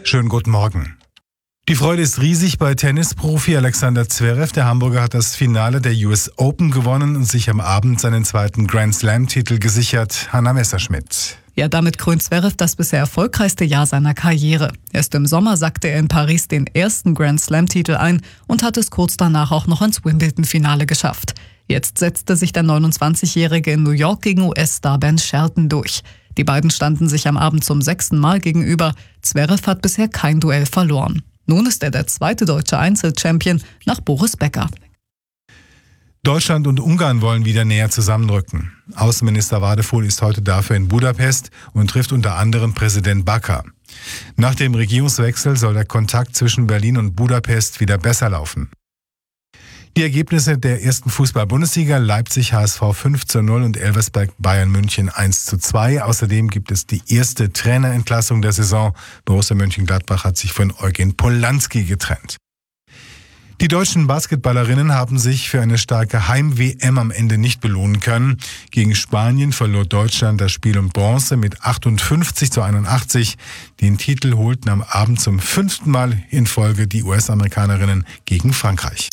Schönen guten Morgen. Die Freude ist riesig bei Tennisprofi Alexander Zverev. Der Hamburger hat das Finale der US Open gewonnen und sich am Abend seinen zweiten Grand Slam-Titel gesichert. Hanna Messerschmidt. Ja, damit krönt Zverev das bisher erfolgreichste Jahr seiner Karriere. Erst im Sommer sackte er in Paris den ersten Grand Slam-Titel ein und hat es kurz danach auch noch ins Wimbledon-Finale geschafft. Jetzt setzte sich der 29-Jährige in New York gegen US-Star Ben Shelton durch. Die beiden standen sich am Abend zum 6. Mal gegenüber. Zverev hat bisher kein Duell verloren. Nun ist er der zweite deutsche Einzelchampion nach Boris Becker. Deutschland und Ungarn wollen wieder näher zusammenrücken. Außenminister Wadefuhl ist heute dafür in Budapest und trifft unter anderem Präsident Bakar. Nach dem Regierungswechsel soll der Kontakt zwischen Berlin und Budapest wieder besser laufen. Die Ergebnisse der ersten Fußball-Bundesliga: Leipzig HSV 5:0 und Elversberg Bayern München 1:2. Außerdem gibt es die erste Trainerentlassung der Saison. Borussia Mönchengladbach hat sich von Eugen Polanski getrennt. Die deutschen Basketballerinnen haben sich für eine starke Heim-WM am Ende nicht belohnen können. Gegen Spanien verlor Deutschland das Spiel um Bronze mit 58:81. Den Titel holten am Abend zum 5. Mal in Folge die US-Amerikanerinnen gegen Frankreich.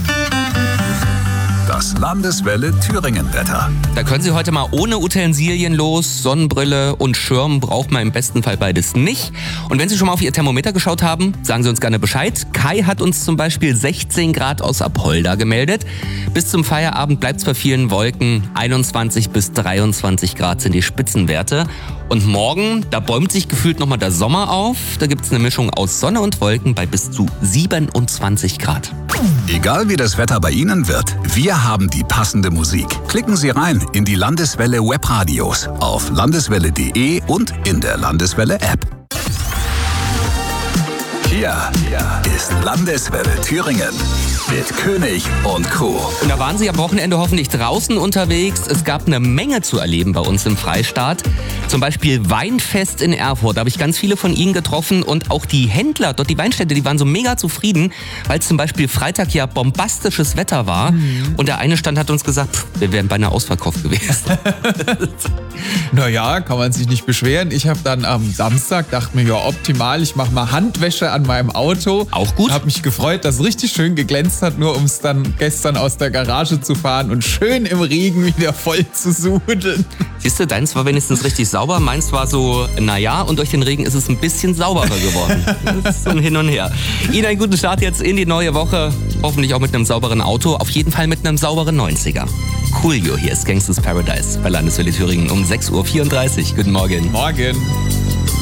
Das Landeswelle Thüringen-Wetter. Da können Sie heute mal ohne Utensilien los. Sonnenbrille und Schirm braucht man im besten Fall beides nicht. Und wenn Sie schon mal auf Ihr Thermometer geschaut haben, sagen Sie uns gerne Bescheid. Kai hat uns zum Beispiel 16 Grad aus Apolda gemeldet. Bis zum Feierabend bleibt es bei vielen Wolken. 21 bis 23 Grad sind die Spitzenwerte. Und morgen, da bäumt sich gefühlt nochmal der Sommer auf. Da gibt es eine Mischung aus Sonne und Wolken bei bis zu 27 Grad. Egal wie das Wetter bei Ihnen wird, wir haben die passende Musik. Klicken Sie rein in die Landeswelle Webradios auf landeswelle.de und in der Landeswelle App. Hier ist Landeswelle Thüringen mit König und Co. Und da waren Sie am Wochenende hoffentlich draußen unterwegs. Es gab eine Menge zu erleben bei uns im Freistaat. Zum Beispiel Weinfest in Erfurt. Da habe ich ganz viele von Ihnen getroffen. Und auch die Händler dort, die Weinstände, die waren so mega zufrieden, weil es zum Beispiel Freitag ja bombastisches Wetter war. Und der eine Stand hat uns gesagt, wir wären beinahe ausverkauft gewesen. Naja, kann man sich nicht beschweren. Ich habe dann am Samstag, dachte mir, ja optimal, ich mache mal Handwäsche an meinem Auto. Auch gut. Habe mich gefreut, dass es richtig schön geglänzt hat, nur um es dann gestern aus der Garage zu fahren und schön im Regen wieder voll zu sudeln. Siehst du, deins war wenigstens richtig sauber, meins war so, naja, und durch den Regen ist es ein bisschen sauberer geworden. Das ist so ein Hin und Her. Ihnen einen guten Start jetzt in die neue Woche. Hoffentlich auch mit einem sauberen Auto, auf jeden Fall mit einem sauberen 90er. Coolio, hier ist Gangsters Paradise bei Landeswelle Thüringen um 6:34 Uhr. Guten Morgen. Morgen.